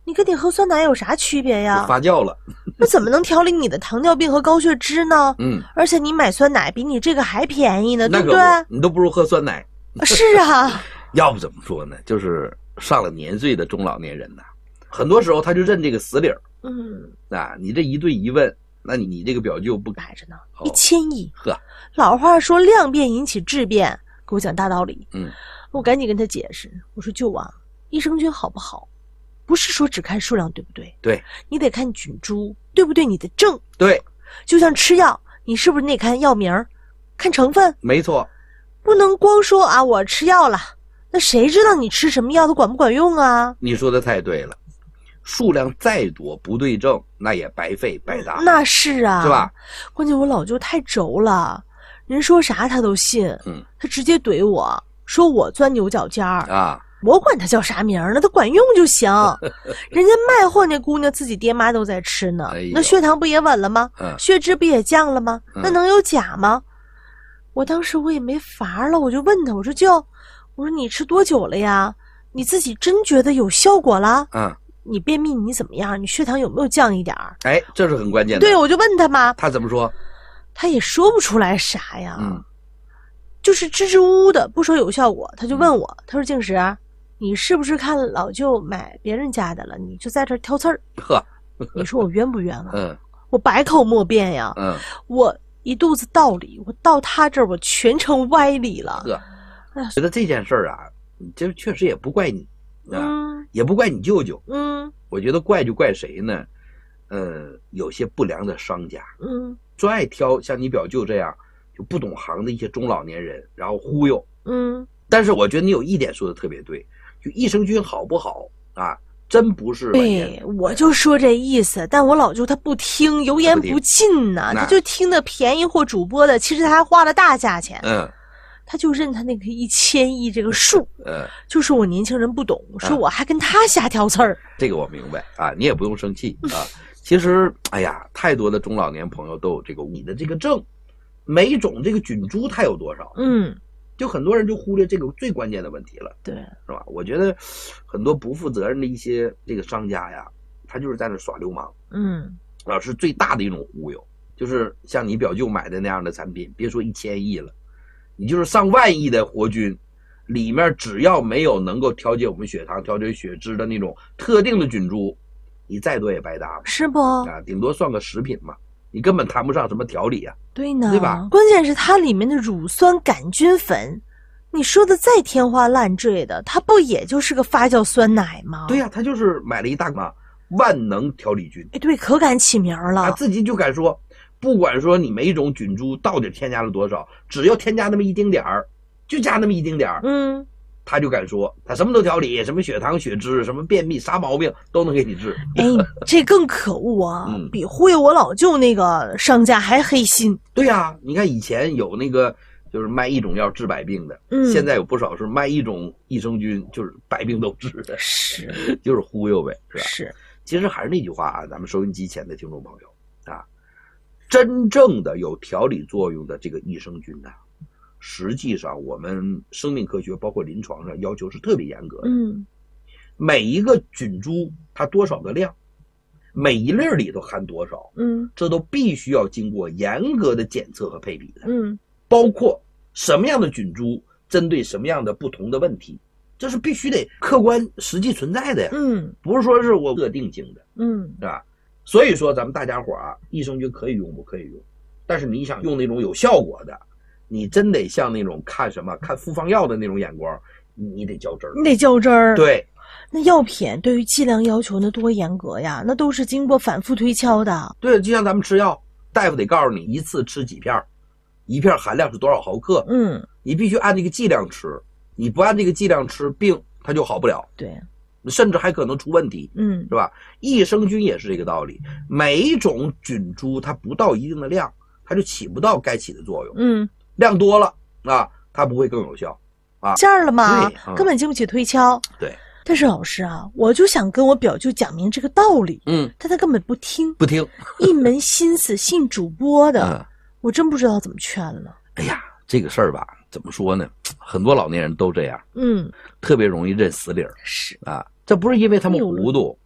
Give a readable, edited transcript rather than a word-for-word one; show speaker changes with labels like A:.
A: 你跟你喝酸奶有啥区别呀？
B: 发酵了，
A: 那怎么能调理你的糖尿病和高血脂呢？而且你买酸奶比你这个还便宜呢，对不对？
B: 你都不如喝酸奶。
A: 是啊，
B: 要不怎么说呢？就是上了年岁的中老年人呐，很多时候他就认这个死理儿。你这一对一问，那你这个表舅不
A: 摆着呢，1000亿。
B: 呵，
A: 老话说量变引起质变，给我讲大道理。我赶紧跟他解释，我说舅啊，益生菌好不好？不是说只看数量，对不对？
B: 对，
A: 你得看菌株，对不对？你的症，
B: 对，
A: 就像吃药，你是不是得看药名，看成分？
B: 没错，
A: 不能光说啊，我吃药了，那谁知道你吃什么药它管不管用啊？
B: 你说的太对了，数量再多不对症，那也白费白搭。
A: 那是啊，
B: 是吧？
A: 关键我老舅太轴了，人说啥他都信。他直接怼我说我钻牛角尖儿
B: 啊。
A: 我管他叫啥名儿呢？他管用就行。人家卖货那姑娘自己爹妈都在吃呢，那血糖不也稳了吗？血脂不也降了吗？那能有假吗？我当时我也没法了，我就问他，我说舅，我说你吃多久了呀？你自己真觉得有效果了？你便秘你怎么样？你血糖有没有降一点儿？
B: 哎，这是很关键的。
A: 对，我就问他嘛，
B: 他怎么说？
A: 他也说不出来啥呀，就是支支吾吾的，不说有效果。他就问我，他说静石，你是不是看老舅买别人家的了，你就在这挑刺儿？
B: 呵，
A: 你说我冤不冤啊？我百口莫辩呀。我一肚子道理，我到他这儿我全成歪理了。
B: 觉得这件事儿啊，这确实也不怪你也不怪你舅舅。我觉得怪就怪谁呢？有些不良的商家，专爱挑像你表舅这样就不懂行的一些中老年人，然后忽悠。但是我觉得你有一点说的特别对，就益生菌好不好啊，真不是。
A: 对，我就说这意思，但我老舅他不听，油盐不进呐，他就听的便宜或主播的，其实他还花了大价钱。他就认他那个1000亿这个数，就是我年轻人不懂，说我还跟他瞎挑刺儿。
B: 这个我明白啊，你也不用生气啊。其实，哎呀，太多的中老年朋友都有这个你的这个症，每种这个菌株它有多少？就很多人就忽略这个最关键的问题了，
A: 对，
B: 是吧？我觉得很多不负责任的一些这个商家呀，他就是在那耍流氓，是最大的一种忽悠。就是像你表舅买的那样的产品，别说1000亿了，你就是上万亿的活菌，里面只要没有能够调节我们血糖、调节血脂的那种特定的菌株，你再多也白搭，
A: 是不？
B: 顶多算个食品嘛。你根本谈不上什么调理啊，
A: 对呢，
B: 对吧？
A: 关键是它里面的乳酸杆菌粉，你说的再天花乱坠的，它不也就是个发酵酸奶吗？
B: 对呀，他就是买了一大嘛万能调理菌。
A: 对，可敢起名了。
B: 他自己就敢说，不管说你每一种菌株到底添加了多少，只要添加那么一丁点儿，就加那么一丁点儿，他就敢说他什么都调理，什么血糖、血脂，什么便秘，啥毛病都能给你治。
A: 这更可恶啊！比忽悠我老舅那个商家还黑心。
B: 对呀，你看以前有那个就是卖一种药治百病的，现在有不少是卖一种益生菌，就是百病都治的，
A: 是
B: 就是忽悠呗，是吧？
A: 是。
B: 其实还是那句话啊，咱们收音机前的听众朋友啊，真正的有调理作用的这个益生菌呢，实际上我们生命科学包括临床上要求是特别严格的。每一个菌株它多少的量，每一粒里头含多少，这都必须要经过严格的检测和配比的。包括什么样的菌株针对什么样的不同的问题，这是必须得客观实际存在的呀。不是说是我特定性的，是吧？所以说咱们大家伙啊，益生菌可以用不可以用，但是你想用那种有效果的，你真得像那种看复方药的那种眼光，你得较真儿。
A: 你得较真儿。
B: 对，
A: 那药品对于剂量要求那多严格呀，那都是经过反复推敲的。
B: 对，就像咱们吃药，大夫得告诉你一次吃几片，一片含量是多少毫克，你必须按这个剂量吃，你不按这个剂量吃，病它就好不了。
A: 对，
B: 甚至还可能出问题，是吧？益生菌也是这个道理，每一种菌株它不到一定的量，它就起不到该起的作用。量多了啊，它不会更有效啊。
A: 这样了吗？根本经不起推敲。
B: 对。
A: 但是老师啊，我就想跟我表舅讲明这个道理，但他根本不听，一门心思信主播的，我真不知道怎么劝了。
B: 哎呀，这个事儿吧，怎么说呢？很多老年人都这样，特别容易认死理儿。
A: 是
B: 啊，这不是因为他们糊涂，